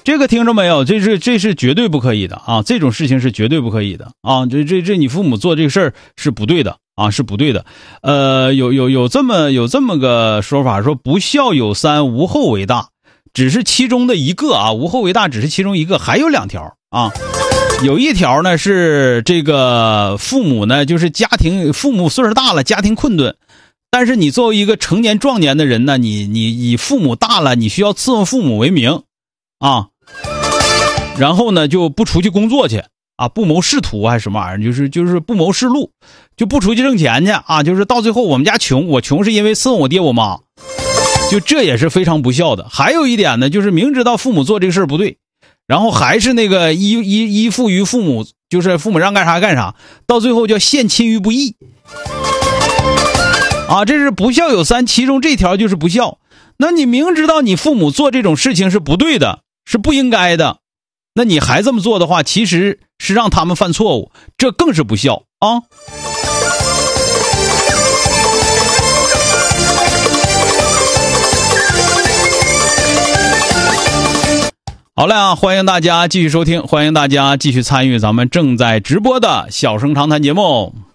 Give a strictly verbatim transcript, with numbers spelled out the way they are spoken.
这个听着没有？这是这是绝对不可以的啊！这种事情是绝对不可以的啊！这这这你父母做这个事儿是不对的啊，是不对的。呃，有有有这么有这么个说法，说不孝有三，无后为大，只是其中的一个啊，无后为大只是其中一个，还有两条啊。有一条呢是这个父母呢，就是家庭父母岁数大了，家庭困顿。但是你作为一个成年壮年的人呢，你你以父母大了，你需要伺候父母为名啊，然后呢就不出去工作去啊，不谋仕途还是什么玩意儿，就是就是不谋仕路，就不出去挣钱去啊，就是到最后我们家穷，我穷是因为伺候我爹我妈，就这也是非常不孝的。还有一点呢，就是明知道父母做这个事儿不对，然后还是那个依依依附于父母，就是父母让干啥干啥，到最后叫陷亲于不义。啊，这是不孝有三，其中这条就是不孝。那你明知道你父母做这种事情是不对的，是不应该的，那你还这么做的话，其实是让他们犯错误，这更是不孝啊。好了啊，欢迎大家继续收听，欢迎大家继续参与咱们正在直播的小声长谈节目。